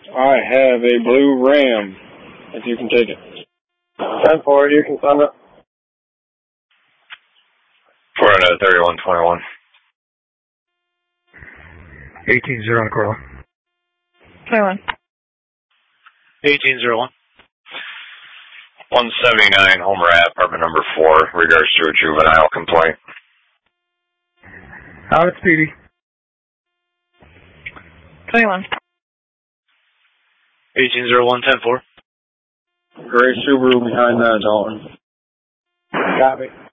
I have a blue Ram, if you can take it. 10-4, you can send it. 43121. 18-0 on Corla. 21. 1801. 179 Homer Ave, apartment number 4, regards to a juvenile complaint. Out at Speedy. 21. 1801, 10-4. Gray Subaru behind that, Dalton. Copy.